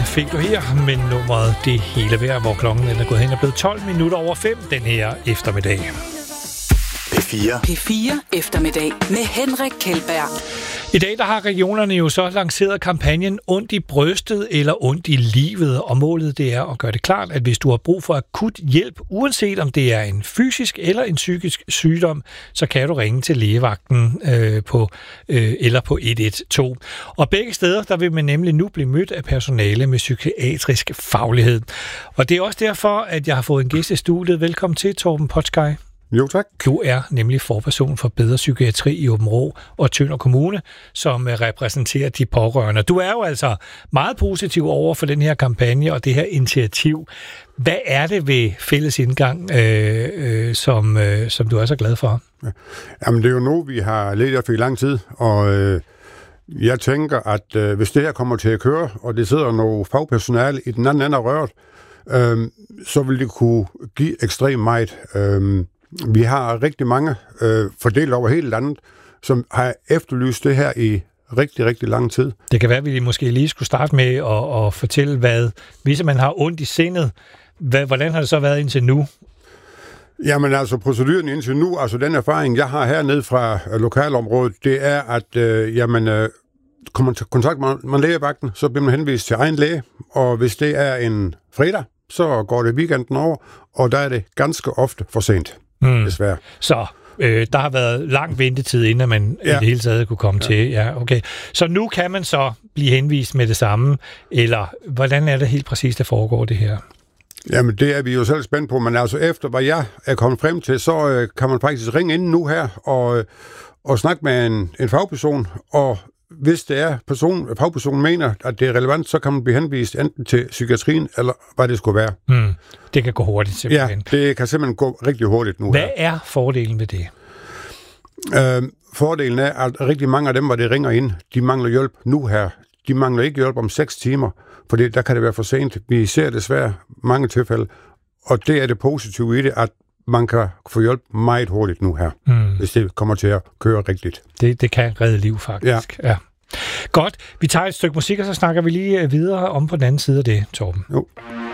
fik du her med nummeret Det Hele Værd, hvor klokken er gået hen og blevet 12 minutter over 5 den her eftermiddag. P4 eftermiddag med Henrik Kjeldberg. I dag der har regionerne jo så lanceret kampagnen Ondt i brystet eller ondt i livet, og målet det er at gøre det klart, at hvis du har brug for akut hjælp, uanset om det er en fysisk eller en psykisk sygdom, så kan du ringe til lægevagten eller på 112. Og begge steder, der vil man nemlig nu blive mødt af personale med psykiatrisk faglighed. Og det er også derfor, at jeg har fået en gæst i studiet. Velkommen til, Torben Potskaj. Jo, tak. Du er nemlig forperson for Bedre Psykiatri i Aabenraa og Tønder Kommune, som repræsenterer de pårørende. Du er jo altså meget positiv over for den her kampagne og det her initiativ. Hvad er det ved fælles indgang, som du er så glad for? Jamen, det er jo noget, vi har ledt efter i lang tid, og jeg tænker, at hvis det her kommer til at køre, og det sidder noget fagpersonale i den anden ende af røret, så vil det kunne give ekstremt meget. Vi har rigtig mange fordelt over hele landet, som har efterlyst det her i rigtig, rigtig lang tid. Det kan være, at vi måske lige skulle starte med at fortælle, hvis man har ondt i sindet, hvordan har det så været indtil nu? Jamen altså, proceduren indtil nu, altså den erfaring, jeg har hernede fra lokalområdet, det er, at kommer til kontakt med lægevagten, så bliver man henvist til egen læge, og hvis det er en fredag, så går det weekenden over, og der er det ganske ofte for sent, desværre. Så der har været lang ventetid, inden man i det hele taget kunne komme til. Ja, okay. Så nu kan man så blive henvist med det samme, eller hvordan er det helt præcis, der foregår det her? Jamen, det er vi jo selv spændt på, men altså efter, hvad jeg er kommet frem til, så kan man faktisk ringe ind nu her, og snakke med en fagperson, og hvis det er fagpersonen mener, at det er relevant, så kan man blive henvist enten til psykiatrien, eller hvad det skulle være. Det kan gå hurtigt simpelthen. Ja, det kan simpelthen gå rigtig hurtigt nu. Hvad er fordelen ved det? Fordelen er, at rigtig mange af dem, hvor det ringer ind, de mangler hjælp nu her. De mangler ikke hjælp om 6 timer, for der kan det være for sent. Vi ser desværre mange tilfælde, og det er det positive i det, at man kan få hjælp meget hurtigt nu her, hvis det kommer til at køre rigtigt. Det kan redde liv, faktisk. Ja. Godt. Vi tager et stykke musik, og så snakker vi lige videre om på den anden side af det, Torben. Jo.